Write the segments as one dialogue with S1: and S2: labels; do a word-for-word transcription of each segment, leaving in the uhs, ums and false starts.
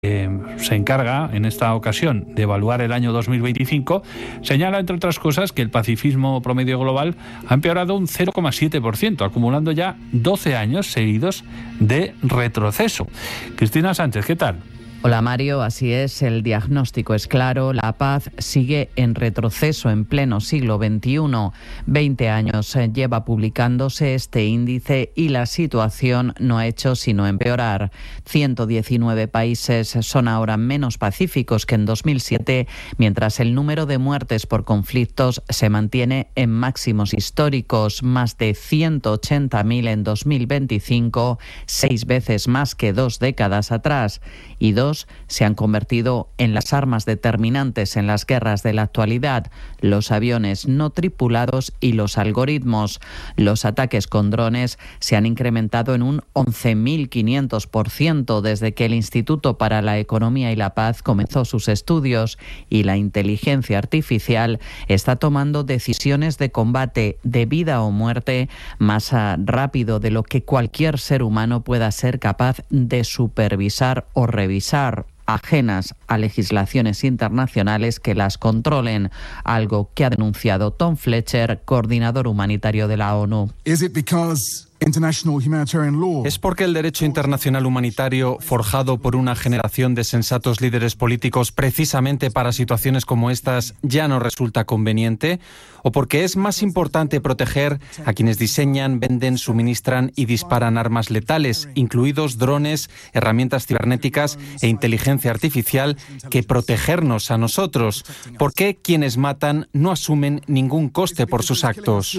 S1: Eh, se encarga en esta ocasión de evaluar el año dos mil veinticinco, señala, entre otras cosas, que el pacifismo promedio global ha empeorado un cero coma siete por ciento, acumulando ya doce años seguidos de retroceso. Cristina Sánchez, ¿qué tal?
S2: Hola Mario, así es, el diagnóstico es claro, la paz sigue en retroceso en pleno siglo veintiuno. veinte años lleva publicándose este índice y la situación no ha hecho sino empeorar. ciento diecinueve países son ahora menos pacíficos que en dos mil siete, mientras el número de muertes por conflictos se mantiene en máximos históricos, más de ciento ochenta mil en dos mil veinticinco, seis veces más que dos décadas atrás, y dos se han convertido en las armas determinantes en las guerras de la actualidad: los aviones no tripulados y los algoritmos. Los ataques con drones se han incrementado en un once mil quinientos por ciento desde que el Instituto para la Economía y la Paz comenzó sus estudios, y la inteligencia artificial está tomando decisiones de combate de vida o muerte más rápido de lo que cualquier ser humano pueda ser capaz de supervisar o revisar, ajenas a legislaciones internacionales que las controlen, algo que ha denunciado Tom Fletcher, coordinador humanitario de la ONU.
S3: ¿Es porque el derecho internacional humanitario, forjado por una generación de sensatos líderes políticos precisamente para situaciones como estas, ya no resulta conveniente? ¿O porque es más importante proteger a quienes diseñan, venden, suministran y disparan armas letales, incluidos drones, herramientas cibernéticas e inteligencia artificial, que protegernos a nosotros? ¿Por qué quienes matan no asumen ningún coste por sus actos?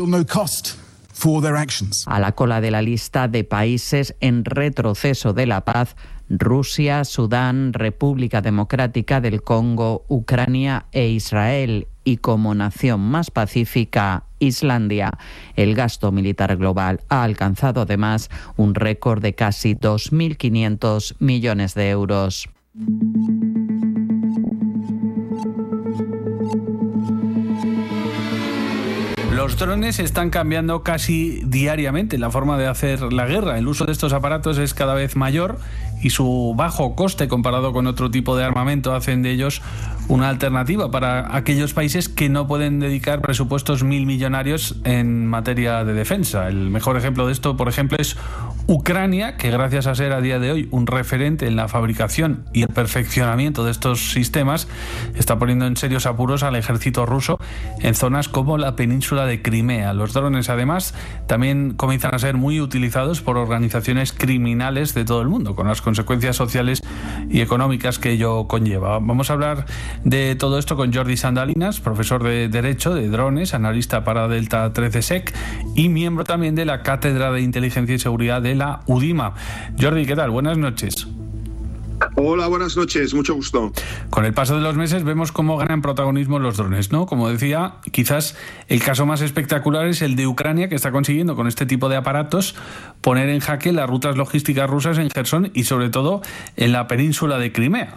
S2: A la cola de la lista de países en retroceso de la paz, Rusia, Sudán, República Democrática del Congo, Ucrania e Israel, y como nación más pacífica, Islandia. El gasto militar global ha alcanzado además un récord de casi dos mil quinientos millones de euros.
S1: Los drones están cambiando casi diariamente la forma de hacer la guerra. El uso de estos aparatos es cada vez mayor y su bajo coste comparado con otro tipo de armamento hacen de ellos una alternativa para aquellos países que no pueden dedicar presupuestos mil millonarios en materia de defensa. El mejor ejemplo de esto, por ejemplo, es Ucrania, que gracias a ser a día de hoy un referente en la fabricación y el perfeccionamiento de estos sistemas, está poniendo en serios apuros al ejército ruso en zonas como la península de Crimea. Los drones, además, también comienzan a ser muy utilizados por organizaciones criminales de todo el mundo, con las consecuencias sociales y económicas que ello conlleva. Vamos a hablar de todo esto con Jordi Sandalinas, profesor de Derecho de Drones, analista para Delta trece Sec y miembro también de la Cátedra de Inteligencia y Seguridad de la UDIMA. Jordi, ¿qué tal? Buenas noches.
S4: Hola, buenas noches, mucho gusto.
S1: Con el paso de los meses vemos cómo ganan protagonismo los drones, ¿no? Como decía, quizás el caso más espectacular es el de Ucrania, que está consiguiendo con este tipo de aparatos poner en jaque las rutas logísticas rusas en Jersón y sobre todo en la península de Crimea.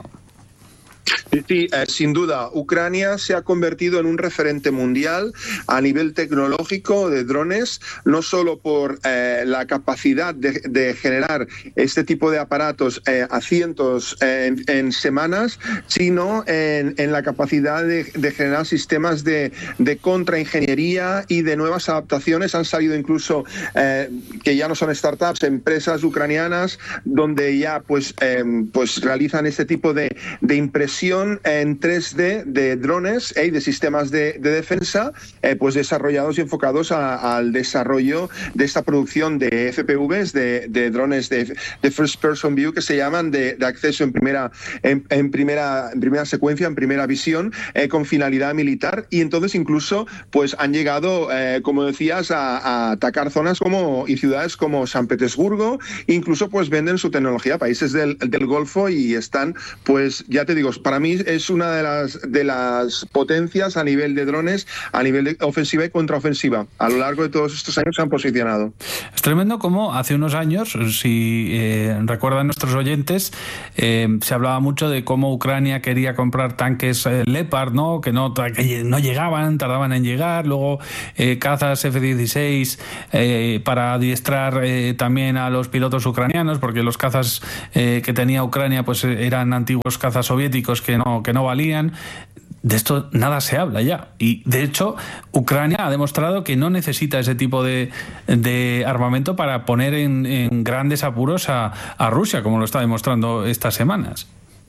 S4: Sí, eh, sin duda, Ucrania se ha convertido en un referente mundial a nivel tecnológico de drones, no solo por eh, la capacidad de, de generar este tipo de aparatos eh, a cientos eh, en, en semanas, sino en, en la capacidad de, de generar sistemas de, de contraingeniería y de nuevas adaptaciones. Han salido incluso, eh, que ya no son startups, empresas ucranianas, donde ya pues, eh, pues realizan este tipo de, de impresión en tres D de drones y eh, de sistemas de, de defensa eh, pues desarrollados y enfocados a, al desarrollo de esta producción de F P Vs, de, de drones de, de First Person View, que se llaman de, de acceso en primera, en, en, primera, en primera secuencia, en primera visión, eh, con finalidad militar, y entonces incluso pues han llegado, eh, como decías, a, a atacar zonas como y ciudades como San Petersburgo. Incluso pues venden su tecnología a países del, del Golfo y están, pues ya te digo, para mí mí es una de las, de las potencias a nivel de drones, a nivel de ofensiva y contraofensiva. A lo largo de todos estos años se han posicionado.
S1: Es tremendo como hace unos años, si eh, recuerdan nuestros oyentes, eh, se hablaba mucho de cómo Ucrania quería comprar tanques eh, Leopard, ¿no? Que no, que no llegaban, tardaban en llegar, luego eh, cazas F dieciséis eh, para adiestrar eh, también a los pilotos ucranianos, porque los cazas eh, que tenía Ucrania pues eran antiguos cazas soviéticos que no, que no valían. De esto nada se habla ya. Y de hecho, Ucrania ha demostrado que no necesita ese tipo de, de armamento para poner en, en grandes apuros a, a Rusia, como lo está demostrando estas semanas.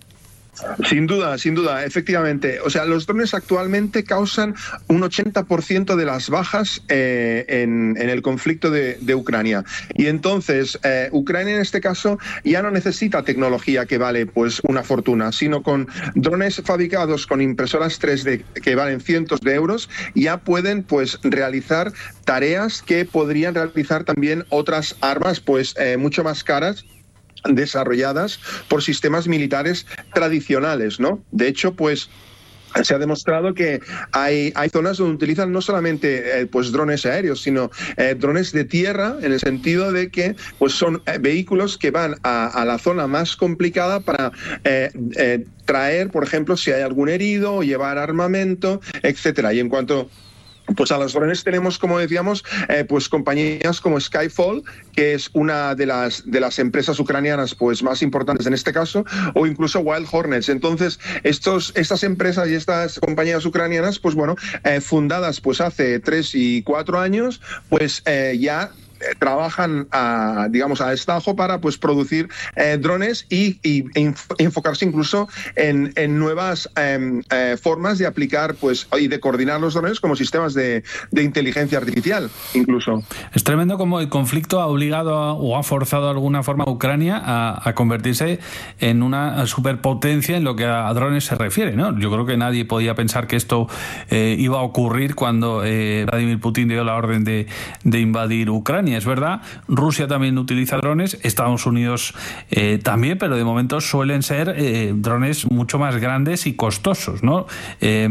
S4: Sin duda, sin duda, efectivamente. O sea, los drones actualmente causan un ochenta por ciento de las bajas eh, en, en el conflicto de, de Ucrania. Y entonces, eh, Ucrania en este caso ya no necesita tecnología que vale pues una fortuna, sino con drones fabricados con impresoras tres D que valen cientos de euros, ya pueden pues realizar tareas que podrían realizar también otras armas pues eh, mucho más caras, desarrolladas por sistemas militares tradicionales, ¿no? De hecho, pues se ha demostrado que hay, hay zonas donde utilizan no solamente eh, pues drones aéreos, sino eh, drones de tierra, en el sentido de que pues son eh, vehículos que van a, a la zona más complicada para eh, eh, traer, por ejemplo, si hay algún herido, o llevar armamento, etcétera. Y en cuanto pues a los drones tenemos, como decíamos, eh, pues compañías como Skyfall, que es una de las de las empresas ucranianas pues más importantes en este caso, o incluso Wild Hornets. Entonces, estos estas empresas y estas compañías ucranianas, pues bueno, eh, fundadas pues hace tres y cuatro años, pues eh, ya trabajan a, digamos, a destajo para pues producir eh, drones y, y enfocarse incluso en, en nuevas eh, eh, formas de aplicar pues y de coordinar los drones como sistemas de, de inteligencia artificial incluso.
S1: Es tremendo como el conflicto ha obligado a, o ha forzado de alguna forma a Ucrania a, a convertirse en una superpotencia en lo que a, a drones se refiere, ¿no? Yo creo que nadie podía pensar que esto eh, iba a ocurrir cuando eh, Vladimir Putin dio la orden de, de invadir Ucrania. Es verdad, Rusia también utiliza drones, Estados Unidos eh, también, pero de momento suelen ser eh, drones mucho más grandes y costosos, ¿no? Eh,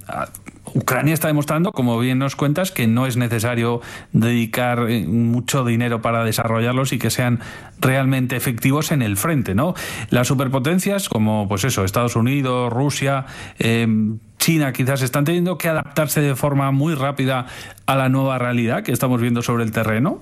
S1: Ucrania está demostrando, como bien nos cuentas, que no es necesario dedicar mucho dinero para desarrollarlos y que sean realmente efectivos en el frente, ¿no? Las superpotencias, como pues eso, Estados Unidos, Rusia, eh, China, quizás están teniendo que adaptarse de forma muy rápida a la nueva realidad que estamos viendo sobre el terreno.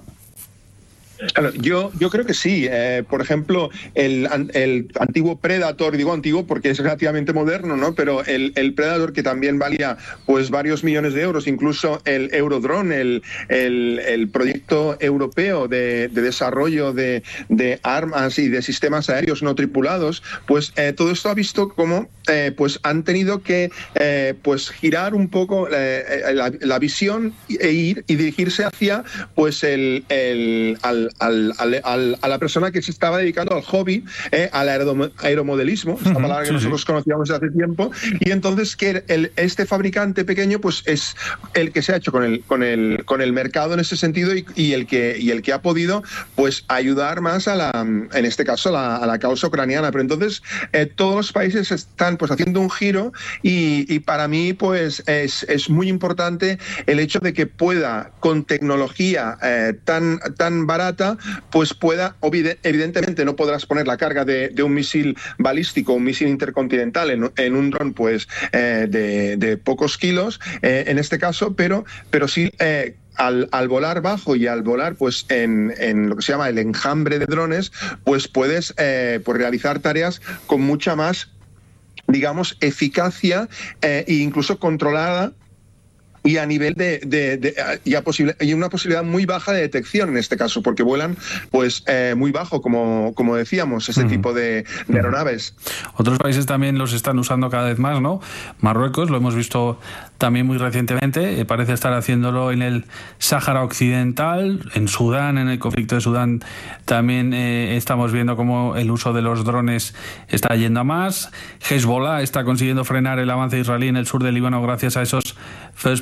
S4: Claro, yo, yo creo que sí. Eh, por ejemplo, el, el antiguo Predator, digo antiguo porque es relativamente moderno, ¿no? Pero el, el Predator, que también valía pues varios millones de euros, incluso el Eurodrone, el, el, el proyecto europeo de, de desarrollo de, de armas y de sistemas aéreos no tripulados, pues eh, todo esto ha visto cómo eh, pues han tenido que eh, pues girar un poco eh, la, la visión e ir y dirigirse hacia pues el, el al Al, al, al, a la persona que se estaba dedicando al hobby, eh, al aeromodelismo, esta palabra que sí, nosotros sí. conocíamos desde hace tiempo, y entonces que el, este fabricante pequeño pues es el que se ha hecho con el, con el, con el mercado en ese sentido y, y, el que, y el que ha podido pues ayudar más a la, en este caso a la, a la causa ucraniana. Pero entonces eh, todos los países están pues haciendo un giro y, y para mí pues es, es muy importante el hecho de que pueda con tecnología eh, tan, tan barata pues pueda, evidentemente no podrás poner la carga de, de un misil balístico, un misil intercontinental en, en un dron pues eh, de, de pocos kilos eh, en este caso, pero, pero sí eh, Al, al volar bajo y al volar pues en, en lo que se llama el enjambre de drones, pues puedes eh, pues realizar tareas con mucha más, digamos, eficacia eh, e incluso controlada y a nivel de, de, de y, a posible, y una posibilidad muy baja de detección en este caso, porque vuelan pues eh, muy bajo, como, como decíamos, este uh-huh. tipo de, de aeronaves.
S1: Otros países también los están usando cada vez más, ¿no? Marruecos, lo hemos visto también muy recientemente, eh, parece estar haciéndolo en el Sáhara Occidental, en Sudán, en el conflicto de Sudán también eh, estamos viendo cómo el uso de los drones está yendo a más. Hezbollah está consiguiendo frenar el avance israelí en el sur del Líbano gracias a esos first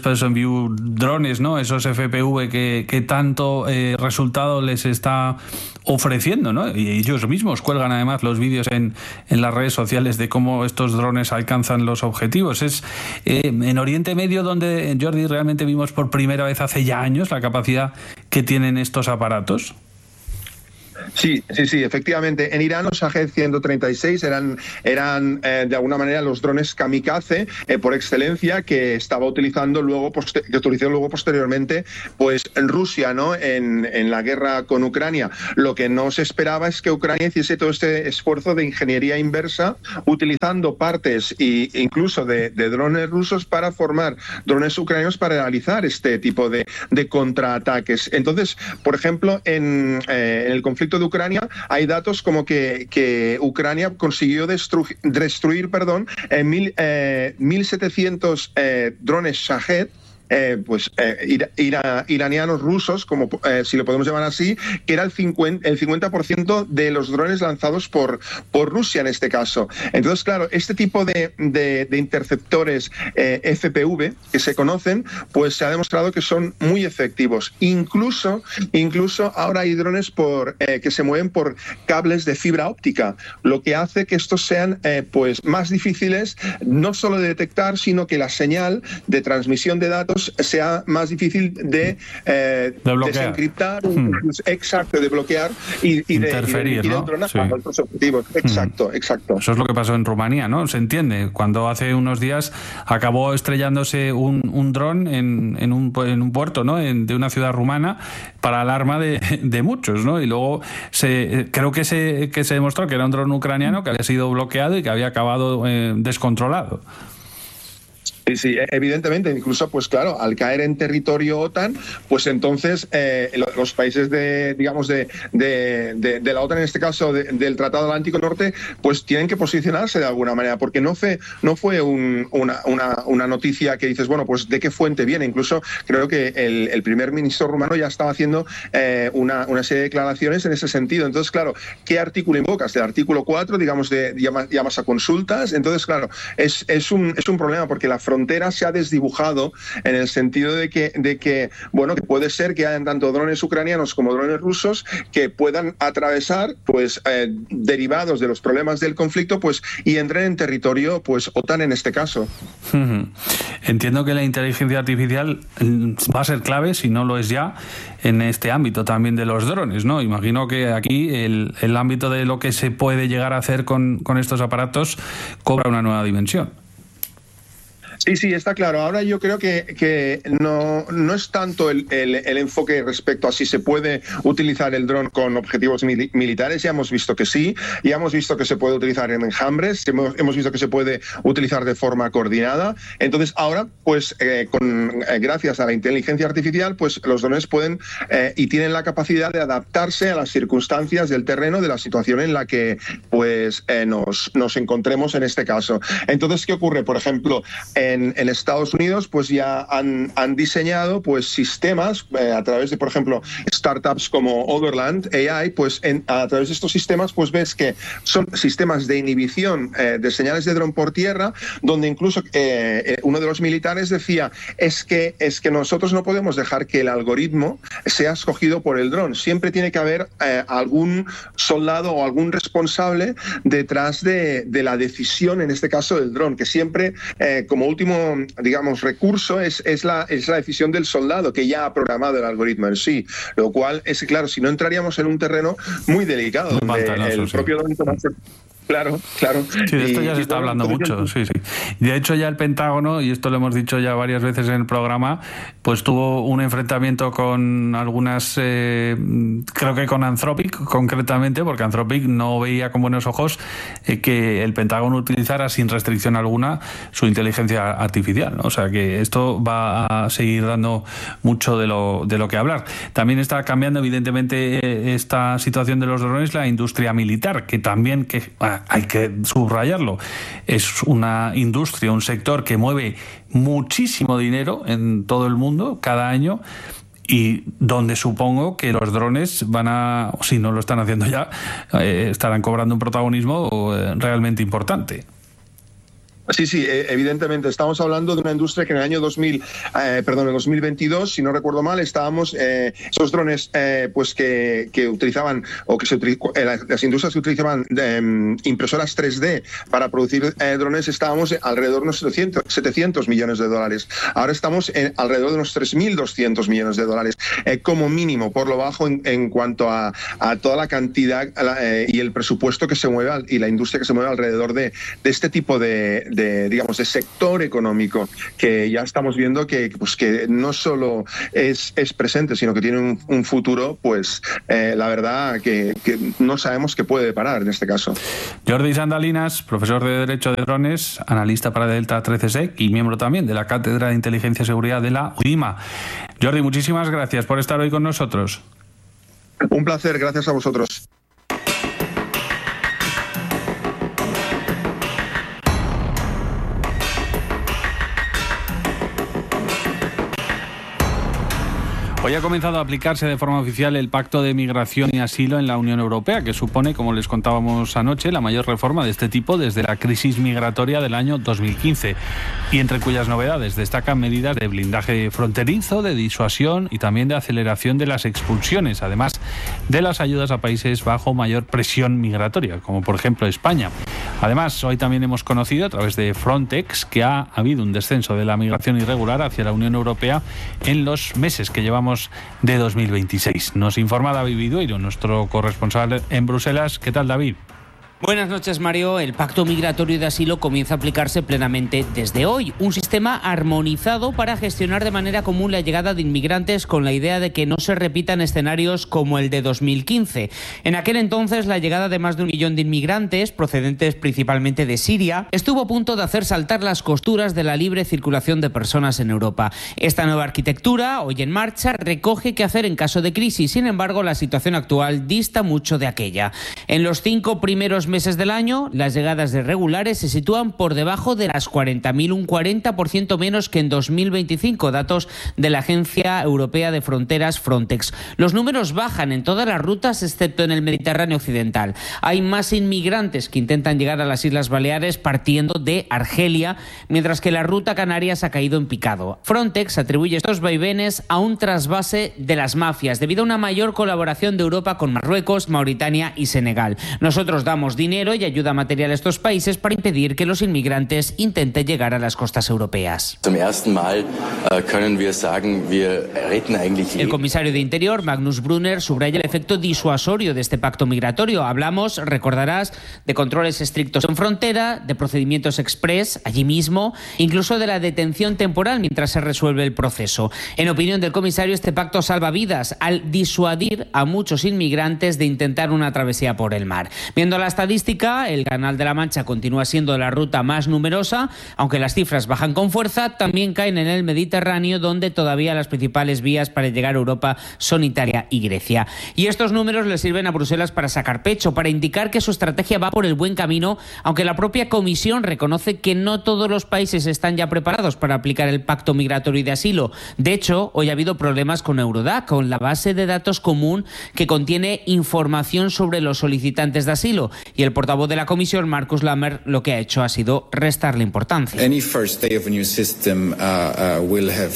S1: Person View drones, ¿no? Esos F P V que, que tanto eh, resultado les está ofreciendo, ¿no? Y ellos mismos cuelgan además los vídeos en, en las redes sociales de cómo estos drones alcanzan los objetivos. Es eh, en Oriente Medio donde, Jordi, realmente vimos por primera vez hace ya años la capacidad que tienen estos aparatos.
S4: Sí, sí, sí, efectivamente. En Irán los Shahed ciento treinta y seis eran, eran eh, de alguna manera los drones kamikaze eh, por excelencia que estaba utilizando luego, que utilizó luego posteriormente, pues en Rusia, ¿no? En, en la guerra con Ucrania. Lo que no se esperaba es que Ucrania hiciese todo este esfuerzo de ingeniería inversa, utilizando partes e incluso de, de drones rusos para formar drones ucranianos para realizar este tipo de, de contraataques. Entonces, por ejemplo, en, eh, en el conflicto de Ucrania hay datos como que, que Ucrania consiguió destruir, destruir perdón, eh, mil, eh, mil setecientos eh, drones Shahed, Eh, pues eh, ira, ira, iranianos rusos, como eh, si lo podemos llamar así, que era el cincuenta, el cincuenta por ciento de los drones lanzados por, por Rusia en este caso. Entonces, claro, este tipo de, de, de interceptores eh, F P V que se conocen, pues se ha demostrado que son muy efectivos. Incluso, incluso ahora hay drones por, eh, que se mueven por cables de fibra óptica, lo que hace que estos sean eh, pues más difíciles no solo de detectar, sino que la señal de transmisión de datos sea más difícil de, eh,
S1: de
S4: desencriptar, hmm. exacto, de bloquear y, y
S1: interferir,
S4: de, y de,
S1: ¿no?
S4: y de
S1: Sí.
S4: a otros objetivos. Exacto, hmm. exacto.
S1: Eso es lo que pasó en Rumanía, ¿no? Se entiende. Cuando hace unos días acabó estrellándose un, un dron en, en, un, en un puerto, ¿no? En, de una ciudad rumana para alarma de, de muchos, ¿no? Y luego se, creo que se, que se demostró que era un dron ucraniano que había sido bloqueado y que había acabado eh, descontrolado.
S4: Sí, sí, evidentemente, incluso, pues claro, al caer en territorio OTAN, pues entonces eh, los países de, digamos, de, de, de, de la OTAN, en este caso de, del Tratado Atlántico Norte, pues tienen que posicionarse de alguna manera, porque no fue, no fue un, una, una, una noticia que dices, bueno, pues de qué fuente viene. Incluso creo que el, el primer ministro rumano ya estaba haciendo eh, una, una serie de declaraciones en ese sentido. Entonces, claro, ¿qué artículo invocas? El artículo cuatro, digamos, de llamas, llamas a consultas. Entonces, claro, es, es, un, es un problema porque la frontera se ha desdibujado en el sentido de que, de que, bueno, que puede ser que hayan tanto drones ucranianos como drones rusos que puedan atravesar, pues, eh, derivados de los problemas del conflicto, pues, y entren en territorio, pues, OTAN en este caso.
S1: Entiendo que la inteligencia artificial va a ser clave, si no lo es ya, en este ámbito también de los drones, ¿no? Imagino que aquí el, el ámbito de lo que se puede llegar a hacer con, con estos aparatos cobra una nueva dimensión.
S4: Sí, sí, está claro. Ahora yo creo que, que no, no es tanto el, el, el enfoque respecto a si se puede utilizar el dron con objetivos mil, militares. Ya hemos visto que sí, ya hemos visto que se puede utilizar en enjambres, hemos, hemos visto que se puede utilizar de forma coordinada. Entonces ahora, pues eh, con, eh, gracias a la inteligencia artificial, pues los drones pueden eh, y tienen la capacidad de adaptarse a las circunstancias del terreno, de la situación en la que pues eh, nos, nos encontremos en este caso. Entonces, ¿qué ocurre? Por ejemplo, eh, En, en Estados Unidos pues ya han, han diseñado pues sistemas eh, a través de, por ejemplo, startups como Overland A I, pues en, a través de estos sistemas pues ves que son sistemas de inhibición eh, de señales de dron por tierra, donde incluso eh, uno de los militares decía es que, es que nosotros no podemos dejar que el algoritmo sea escogido por el dron, siempre tiene que haber eh, algún soldado o algún responsable detrás de, de la decisión, en este caso del dron, que siempre eh, como último último, digamos, recurso es, es, la, es la decisión del soldado que ya ha programado el algoritmo en sí, lo cual es, claro, si no entraríamos en un terreno muy delicado,
S1: muy
S4: donde el
S1: sí.
S4: propio dron va a ser... Claro, claro.
S1: Sí, de esto ya y, se está hablando mucho, sí, sí. De hecho, ya el Pentágono, y esto lo hemos dicho ya varias veces en el programa, pues tuvo un enfrentamiento con algunas, eh, creo que con Anthropic concretamente, porque Anthropic no veía con buenos ojos eh, que el Pentágono utilizara sin restricción alguna su inteligencia artificial, ¿no? O sea que esto va a seguir dando mucho de lo, de lo que hablar. También está cambiando, evidentemente, esta situación de los drones, la industria militar, que también... que hay que subrayarlo, es una industria, un sector que mueve muchísimo dinero en todo el mundo cada año y donde supongo que los drones van a, o si no lo están haciendo ya, eh, estarán cobrando un protagonismo eh, realmente importante.
S4: Sí, sí, evidentemente. Estamos hablando de una industria que en el año dos mil, eh, perdón, en dos mil veintidós, si no recuerdo mal, estábamos eh, esos drones, eh, pues que, que utilizaban o que se eh, las industrias que utilizaban eh, impresoras tres D para producir eh, drones, estábamos alrededor de unos setecientos millones de dólares. Ahora estamos en alrededor de unos tres mil doscientos millones de dólares, eh, como mínimo, por lo bajo en, en cuanto a, a toda la cantidad la, eh, y el presupuesto que se mueve y la industria que se mueve alrededor de, de este tipo de, de De, digamos, de sector económico, que ya estamos viendo que, pues, que no solo es, es presente, sino que tiene un, un futuro, pues eh, la verdad que, que no sabemos qué puede parar en este caso.
S1: Jordi Sandalinas, profesor de Derecho de Drones, analista para Delta trece Sec y miembro también de la Cátedra de Inteligencia y Seguridad de la UIMA. Jordi, muchísimas gracias por estar hoy con nosotros.
S4: Un placer, gracias a vosotros.
S1: Hoy ha comenzado a aplicarse de forma oficial el Pacto de Migración y Asilo en la Unión Europea, que supone, como les contábamos anoche, la mayor reforma de este tipo desde la crisis migratoria del año dos mil quince, y entre cuyas novedades destacan medidas de blindaje fronterizo, de disuasión y también de aceleración de las expulsiones, además de las ayudas a países bajo mayor presión migratoria, como por ejemplo España. Además, hoy también hemos conocido a través de Frontex que ha habido un descenso de la migración irregular hacia la Unión Europea en los meses que llevamos de dos mil veintiséis. Nos informa David Vidueiro, nuestro corresponsal en Bruselas. ¿Qué tal, David?
S5: Buenas noches, Mario. El Pacto Migratorio de Asilo comienza a aplicarse plenamente desde hoy. Un sistema armonizado para gestionar de manera común la llegada de inmigrantes, con la idea de que no se repitan escenarios como el de dos mil quince. En aquel entonces, la llegada de más de un millón de inmigrantes, procedentes principalmente de Siria, estuvo a punto de hacer saltar las costuras de la libre circulación de personas en Europa. Esta nueva arquitectura, hoy en marcha, recoge qué hacer en caso de crisis. Sin embargo, la situación actual dista mucho de aquella. En los cinco primeros meses del año, las llegadas de irregulares se sitúan por debajo de las cuarenta mil, un cuarenta por ciento menos que en dos mil veinticinco, datos de la Agencia Europea de Fronteras Frontex. Los números bajan en todas las rutas excepto en el Mediterráneo occidental. Hay más inmigrantes que intentan llegar a las Islas Baleares partiendo de Argelia, mientras que la ruta Canarias ha caído en picado. Frontex atribuye estos vaivenes a un trasvase de las mafias debido a una mayor colaboración de Europa con Marruecos, Mauritania y Senegal. Nosotros damos dinero y ayuda material a estos países para impedir que los inmigrantes intenten llegar a las costas europeas. El comisario de Interior, Magnus Brunner, subraya el efecto disuasorio de este pacto migratorio. Hablamos, recordarás, de controles estrictos en frontera, de procedimientos express allí mismo, incluso de la detención temporal mientras se resuelve el proceso. En opinión del comisario, este pacto salva vidas al disuadir a muchos inmigrantes de intentar una travesía por el mar. Viendo la estadística, el Canal de la Mancha continúa siendo la ruta más numerosa, aunque las cifras bajan con fuerza, también caen en el Mediterráneo, donde todavía las principales vías para llegar a Europa son Italia y Grecia. Y estos números le sirven a Bruselas para sacar pecho, para indicar que su estrategia va por el buen camino, aunque la propia Comisión reconoce que no todos los países están ya preparados para aplicar el Pacto Migratorio y de Asilo. De hecho, hoy ha habido problemas con Eurodac, con la base de datos común que contiene información sobre los solicitantes de asilo. Y el portavoz de la Comisión, Markus Lammer, lo que ha hecho ha sido restarle importancia.
S6: Any first day of a new system uh, uh, will have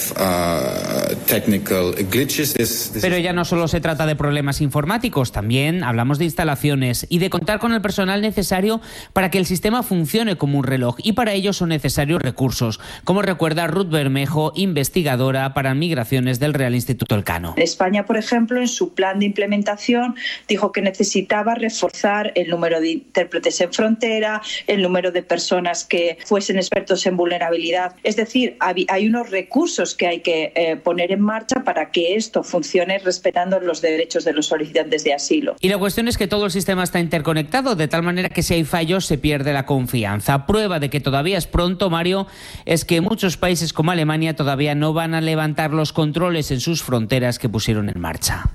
S6: uh, technical glitches. This, this
S5: Pero ya no solo se trata de problemas informáticos, también hablamos de instalaciones y de contar con el personal necesario para que el sistema funcione como un reloj, y para ello son necesarios recursos, como recuerda Ruth Bermejo, investigadora para migraciones del Real Instituto Elcano.
S7: España, por ejemplo, en su plan de implementación dijo que necesitaba reforzar el número de intérpretes en frontera, el número de personas que fuesen expertos en vulnerabilidad. Es decir, hay unos recursos que hay que eh, poner en marcha para que esto funcione respetando los derechos de los solicitantes de asilo.
S5: Y la cuestión es que todo el sistema está interconectado, de tal manera que si hay fallos se pierde la confianza. Prueba de que todavía es pronto, Mario, es que muchos países como Alemania todavía no van a levantar los controles en sus fronteras que pusieron en marcha.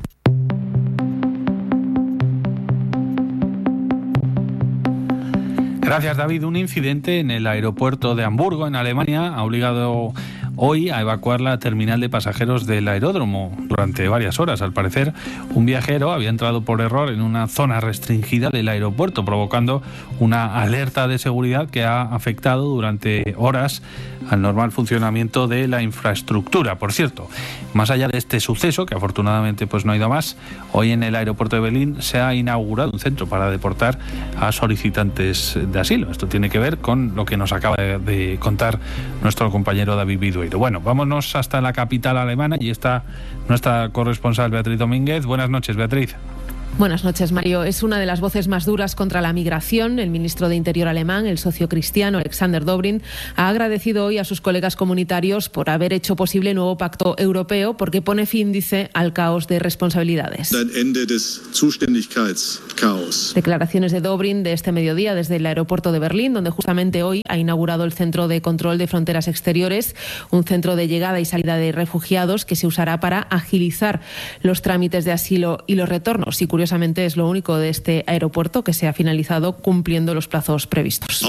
S1: Gracias, David. Un incidente en el aeropuerto de Hamburgo, en Alemania, ha obligado hoy a evacuar la terminal de pasajeros del aeródromo durante varias horas. Al parecer, un viajero había entrado por error en una zona restringida del aeropuerto, provocando una alerta de seguridad que ha afectado durante horas al normal funcionamiento de la infraestructura. Por cierto, más allá de este suceso, que afortunadamente pues no ha ido a más, hoy en el aeropuerto de Berlín se ha inaugurado un centro para deportar a solicitantes de asilo. Esto tiene que ver con lo que nos acaba de contar nuestro compañero David Vidueiro. Bueno, vámonos hasta la capital alemana y está nuestra corresponsal Beatriz Domínguez. Buenas noches, Beatriz.
S8: Buenas noches, Mario. Es una de las voces más duras contra la migración. El ministro de Interior alemán, el sociocristiano Alexander Dobrindt, ha agradecido hoy a sus colegas comunitarios por haber hecho posible el nuevo pacto europeo, porque pone fin, dice, al caos de responsabilidades. Declaraciones de Dobrindt de este mediodía desde el aeropuerto de Berlín, donde justamente hoy ha inaugurado el Centro de Control de Fronteras Exteriores, un centro de llegada y salida de refugiados que se usará para agilizar los trámites de asilo y los retornos. Y curiosamente es lo único de este aeropuerto que se ha finalizado cumpliendo los plazos previstos.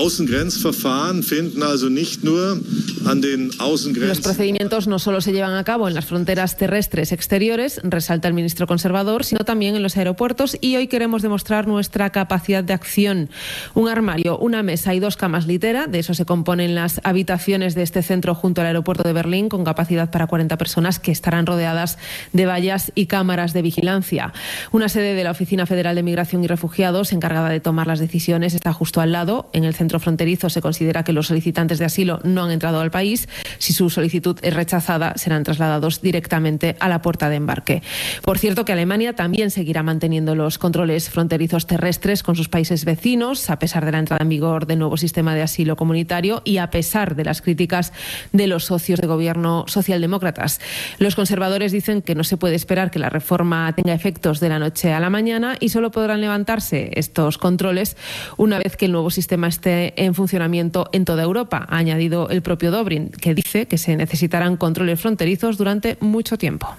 S8: Los procedimientos no solo se llevan a cabo en las fronteras terrestres exteriores, resalta el ministro conservador, sino también en los aeropuertos, y hoy queremos demostrar nuestra capacidad de acción. Un armario, una mesa y dos camas litera, de eso se componen las habitaciones de este centro junto al aeropuerto de Berlín, con capacidad para cuarenta personas, que estarán rodeadas de vallas y cámaras de vigilancia. Una sede de la Oficina Federal de Migración y Refugiados, encargada de tomar las decisiones, está justo al lado. En el centro fronterizo se considera que los solicitantes de asilo no han entrado al país. Si su solicitud es rechazada, serán trasladados directamente a la puerta de embarque. Por cierto, que Alemania también seguirá manteniendo los controles fronterizos terrestres con sus países vecinos, a pesar de la entrada en vigor del nuevo sistema de asilo comunitario y a pesar de las críticas de los socios de gobierno socialdemócratas. Los conservadores dicen que no se puede esperar que la reforma tenga efectos de la noche a la mañana y solo podrán levantarse estos controles una vez que el nuevo sistema esté en funcionamiento en toda Europa, ha añadido el propio Dobrindt, que dice que se necesitarán controles fronterizos durante mucho tiempo.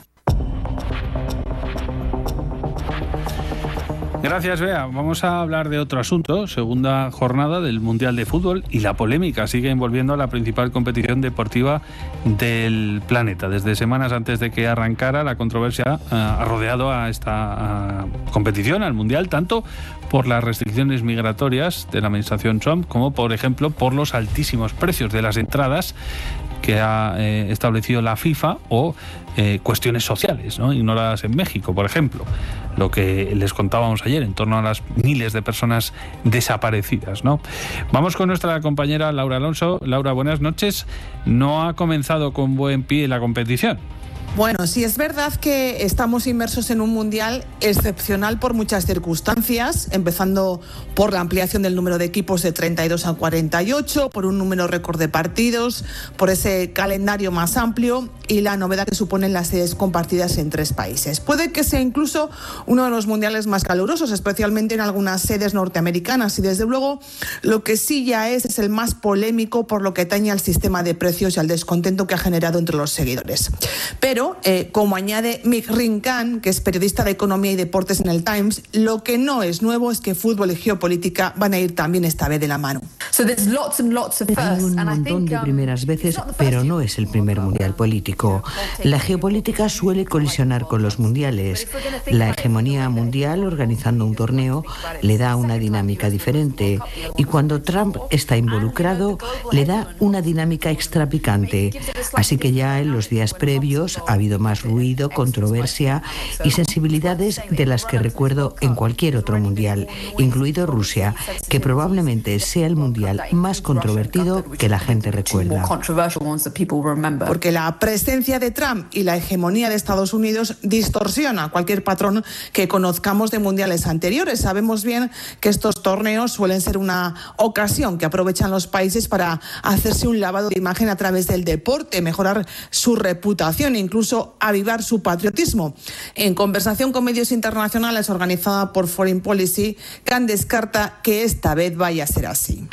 S1: Gracias, Bea. Vamos a hablar de otro asunto. Segunda jornada del Mundial de Fútbol y la polémica sigue envolviendo a la principal competición deportiva del planeta. Desde semanas antes de que arrancara, la controversia uh, ha rodeado a esta uh, competición, al Mundial, tanto por las restricciones migratorias de la administración Trump como, por ejemplo, por los altísimos precios de las entradas que ha eh, establecido la FIFA o eh, cuestiones sociales, ¿no?, ignoradas en México, por ejemplo. Lo que les contábamos ayer en torno a las miles de personas desaparecidas, ¿no? Vamos con nuestra compañera Laura Alonso. Laura, buenas noches. No ha comenzado con buen pie la competición.
S9: Bueno, sí es verdad que estamos inmersos en un mundial excepcional por muchas circunstancias, empezando por la ampliación del número de equipos de treinta y dos a cuarenta y ocho, por un número récord de partidos, por ese calendario más amplio y la novedad que suponen las sedes compartidas en tres países. Puede que sea incluso uno de los mundiales más calurosos, especialmente en algunas sedes norteamericanas, y desde luego lo que sí ya es es el más polémico por lo que atañe al sistema de precios y al descontento que ha generado entre los seguidores. Pero Eh, como añade Mick Rinkan, que es periodista de economía y deportes en el Times, lo que no es nuevo es que fútbol y geopolítica van a ir también esta vez de la mano.
S10: Hay un montón de primeras veces, pero no es el primer mundial político. La geopolítica suele colisionar con los mundiales. La hegemonía mundial, organizando un torneo, le da una dinámica diferente. Y cuando Trump está involucrado, le da una dinámica extra picante. Así que ya en los días previos ha habido más ruido, controversia y sensibilidades de las que recuerdo en cualquier otro mundial, incluido Rusia, que probablemente sea el mundial más controvertido que la gente recuerda.
S9: Porque la presencia de Trump y la hegemonía de Estados Unidos distorsiona cualquier patrón que conozcamos de mundiales anteriores. Sabemos bien que estos torneos suelen ser una ocasión que aprovechan los países para hacerse un lavado de imagen a través del deporte, mejorar su reputación, incluso incluso avivar su patriotismo. En conversación con medios internacionales organizada por Foreign Policy, Khan descarta que esta vez vaya a ser así.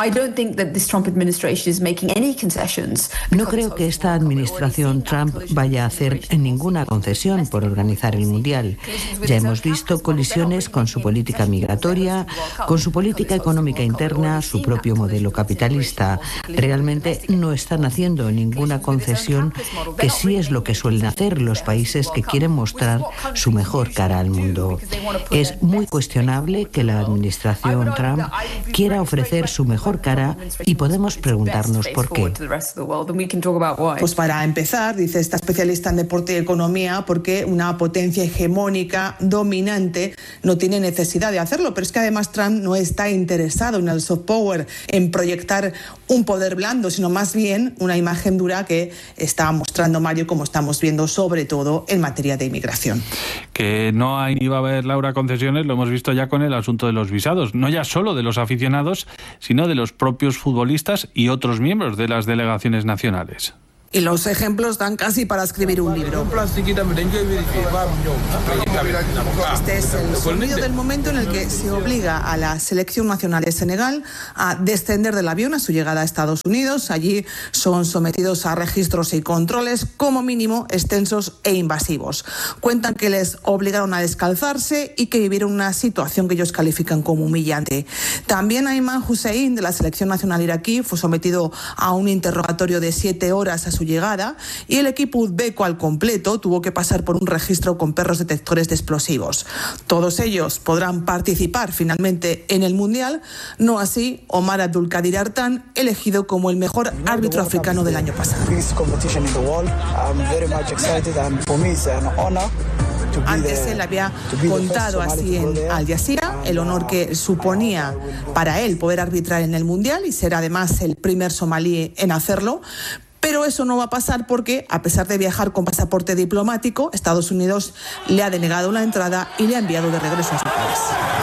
S10: No creo que esta administración Trump vaya a hacer ninguna concesión por organizar el Mundial. Ya hemos visto colisiones con su política migratoria, con su política económica interna, su propio modelo capitalista. Realmente no están haciendo ninguna concesión, que sí es lo que suelen hacer los países que quieren mostrar su mejor cara al mundo. Es muy cuestionable que la administración Trump quiera ofrecer su mejor cara y podemos preguntarnos por qué.
S9: Pues para empezar, dice esta especialista en deporte y economía, porque una potencia hegemónica dominante no tiene necesidad de hacerlo, pero es que además Trump no está interesado en el soft power, en proyectar un poder blando, sino más bien una imagen dura que está mostrando Mario, como estamos viendo, sobre todo en materia de inmigración.
S1: Que no hay ni va a haber, Laura, concesiones, lo hemos visto ya con el asunto de los visados, no ya solo de los aficionados, sino de los propios futbolistas y otros miembros de las delegaciones nacionales.
S9: Y los ejemplos dan casi para escribir un libro. Este es el sonido del momento en el que se obliga a la selección nacional de Senegal a descender del avión a su llegada a Estados Unidos. Allí son sometidos a registros y controles, como mínimo extensos e invasivos. Cuentan que les obligaron a descalzarse y que vivieron una situación que ellos califican como humillante. También Ayman Hussein, de la selección nacional iraquí, fue sometido a un interrogatorio de siete horas a su llegada, y el equipo uzbeco al completo tuvo que pasar por un registro con perros detectores de explosivos. Todos ellos podrán participar finalmente en el Mundial, no así Omar Abdulkadir Artan, elegido como el mejor árbitro africano del año pasado. Antes él había contado así en Al Jazeera el honor que suponía para él poder arbitrar en el Mundial y ser además el primer somalí en hacerlo. Pero eso no va a pasar porque, a pesar de viajar con pasaporte diplomático, Estados Unidos le ha denegado la entrada y le ha enviado de regreso a su país.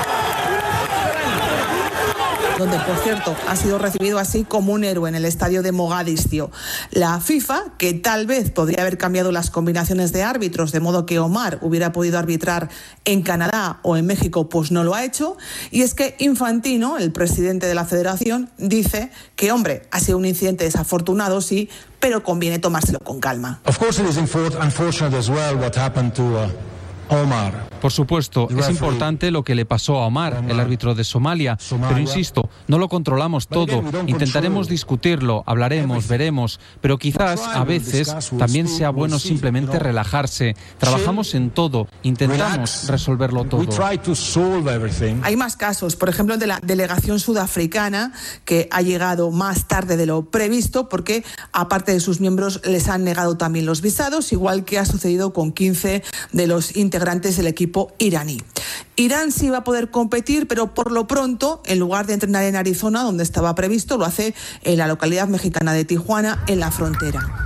S9: Donde, por cierto, ha sido recibido así como un héroe en el estadio de Mogadiscio. La FIFA, que tal vez podría haber cambiado las combinaciones de árbitros, de modo que Omar hubiera podido arbitrar en Canadá o en México, pues no lo ha hecho. Y es que Infantino, el presidente de la federación, dice que, hombre, ha sido un incidente desafortunado, sí, pero conviene tomárselo con calma.
S11: Of course it is unfortunate as well what happened to uh... Omar.
S3: Por supuesto, es importante lo que le pasó a Omar, el árbitro de Somalia, pero insisto, no lo controlamos todo. Intentaremos discutirlo, hablaremos, veremos, pero quizás a veces también sea bueno simplemente relajarse. Trabajamos en todo, intentamos resolverlo todo.
S9: Hay más casos, por ejemplo, el de la delegación sudafricana, que ha llegado más tarde de lo previsto porque, aparte de sus miembros, les han negado también los visados, igual que ha sucedido con quince de los integrantes integrantes del equipo iraní. Irán sí va a poder competir, pero por lo pronto, en lugar de entrenar en Arizona, donde estaba previsto, lo hace en la localidad mexicana de Tijuana, en la frontera.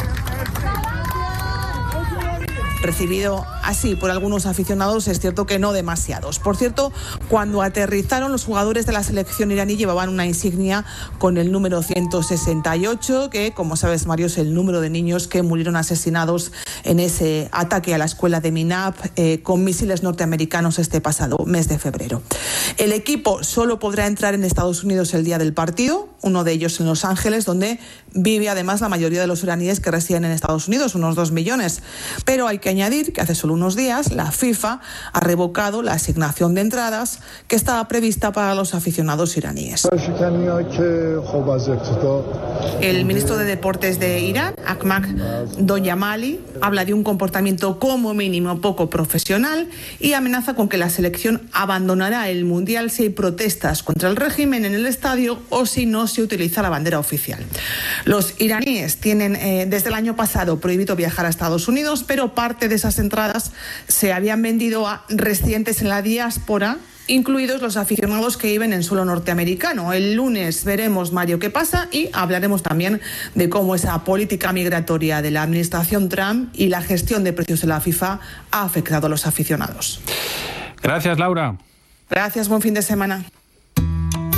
S9: Recibido así por algunos aficionados, es cierto que no demasiados. Por cierto, cuando aterrizaron, los jugadores de la selección iraní llevaban una insignia con el número ciento sesenta y ocho, que, como sabes, Mario, es el número de niños que murieron asesinados en ese ataque a la escuela de Minab eh, con misiles norteamericanos este pasado mes de febrero. El equipo solo podrá entrar en Estados Unidos el día del partido, uno de ellos en Los Ángeles, donde vive además la mayoría de los iraníes que residen en Estados Unidos, unos dos millones. Pero hay que añadir que hace solo unos días la FIFA ha revocado la asignación de entradas que estaba prevista para los aficionados iraníes. El ministro de Deportes de Irán, Ahmad Doyamali, habla de un comportamiento como mínimo poco profesional y amenaza con que la selección abandonará el Mundial si hay protestas contra el régimen en el estadio o si no se utiliza la bandera oficial. Los iraníes tienen eh, desde el año pasado prohibido viajar a Estados Unidos, pero parte de esas entradas se habían vendido a residentes en la diáspora, incluidos los aficionados que viven en suelo norteamericano. El lunes veremos, Mario, qué pasa y hablaremos también de cómo esa política migratoria de la administración Trump y la gestión de precios de la FIFA ha afectado a los aficionados.
S1: Gracias, Laura.
S9: Gracias, buen fin de semana.